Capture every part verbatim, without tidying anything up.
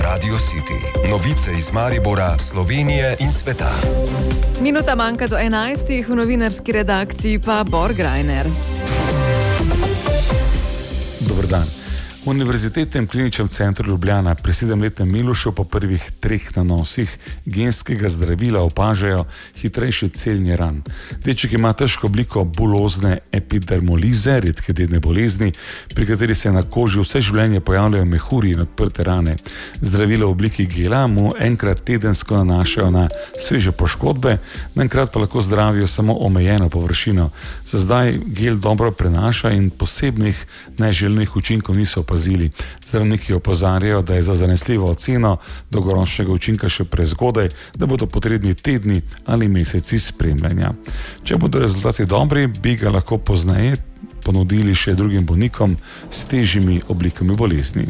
Radio City. Novice iz Maribora, Slovenije in sveta. Minuta manjka do enajstih, v novinarski redakciji pa Bor Grajner. Dober dan. V Univerzitetnem kliničnem centru Ljubljana pri sedemletnem Milošu po prvih treh nanosih genskega zdravila opažajo hitrejše celjenje ran. Deček ima težko obliko bulozne epidermolize, redke dedne bolezni, pri kateri se na koži vse življenje pojavljajo mehurji in odprte rane. Zdravila v obliki gela mu enkrat tedensko nanašajo na sveže poškodbe, enkrat pa lahko zdravijo samo omejeno površino. Za zdaj gel dobro prenaša in posebnih neželenih učinkov niso opazili. Zdravniki opozarjajo, da je za zanesljivo oceno dolgoročnega učinka še prezgodaj, da bodo potrebni tedni ali meseci spremljanja. Če bodo rezultati dobri, bi ga lahko pozneje ponudili še drugim bolnikom s težjimi oblikami bolezni.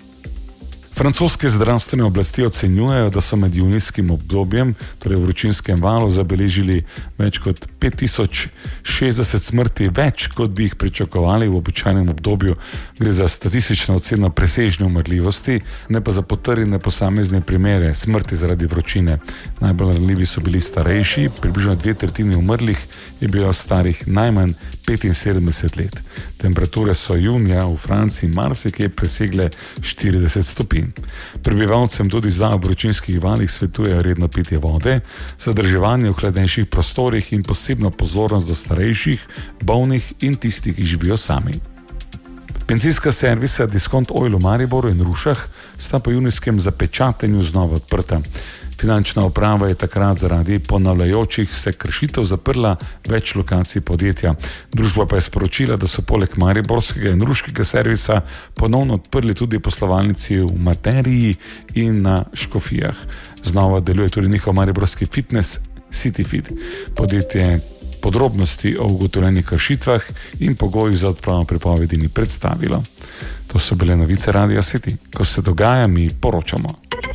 Francoske zdravstvene oblasti ocenjujejo, da so med junijskim obdobjem, torej v vročinskem valu, zabeležili več kot pet tisoč šestdeset smrti več, kot bi jih pričakovali v običajnem obdobju. Gre za statistično oceno presežne umrljivosti, ne pa za potrjene posamezne primere smrti zaradi vročine. Najbolj ranljivi so bili starejši, približno dve tretjini umrlih je bilo starih najmanj petinsedemdeset let. Temperature so junija v Franciji marsikje presegle štirideset stopinj. Prebivalcem tudi zdaj v vročinskih valih svetujejo redno pitje vode, zadrževanje v hladnejših prostorih in posebno pozornost do starejših, bolnih in tistih, ki živijo sami. Bencinska servisa Discount Oil v Mariboru in Rušah sta po junijskem zapečatenju znova odprta. Finančna uprava je takrat zaradi ponavljajočih se kršitev zaprla več lokacij podjetja. Družba pa je sporočila, da so poleg mariborskega in ruškega servisa ponovno odprli tudi poslovalnici v Materiji in na Škofijah. Znova deluje tudi njihov mariborski fitness CityFit. Podjetje podrobnosti o ugotovljenih kršitvah in pogojih za odpravo prepovedi ni predstavilo. To so bile novice Radia City. Ko se dogaja, mi poročamo.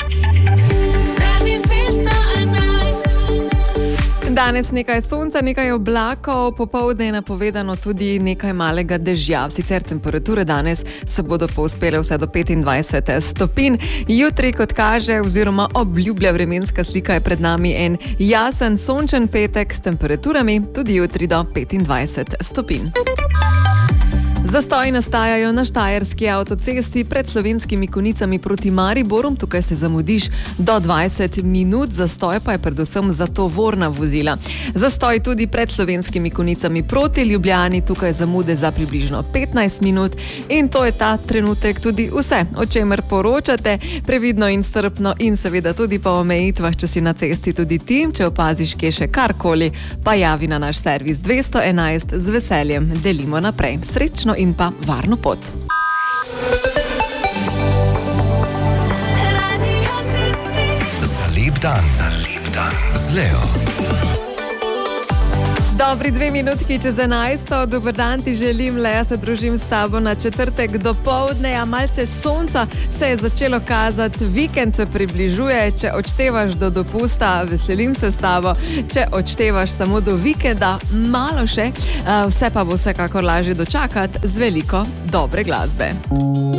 Danes nekaj sonca, nekaj oblakov, popoldne je napovedano tudi nekaj malega dežja. Sicer temperature danes se bodo povzpele vse do petindvajset stopinj. Jutri, kot kaže oziroma obljublja vremenska slika, je pred nami en jasen sončen petek s temperaturami tudi jutri do petindvajset stopinj. Zastoji nastajajo na štajerski avtocesti pred Slovenskimi Konjicami proti Mariboru. Tukaj se zamudiš do dvajset minut, zastoj pa je predvsem za tovorna vozila. Zastoj tudi pred Slovenskimi Konjicami proti Ljubljani, tukaj zamude za približno petnajst minut in to je ta trenutek tudi vse, o čemer poročate. Previdno in strpno in seveda tudi po omejitvah, če si na cesti tudi ti, če opaziš kje še karkoli, pa javi na naš servis dvesto enajst, z veseljem delimo naprej. Srečno in pa varno pot. Za lep dan. Za lep dan. Z Leo. Dobri dve minutki čez enajsto, dober dan ti želim, Lea, se družim s tabo na četrtek dopoldne, a malce sonca se je začelo kazati, vikend se približuje, če odštevaš do dopusta, veselim se s tabo, če odštevaš samo do vikenda, malo še, vse pa bo vsekakor lažje dočakati z veliko dobre glasbe.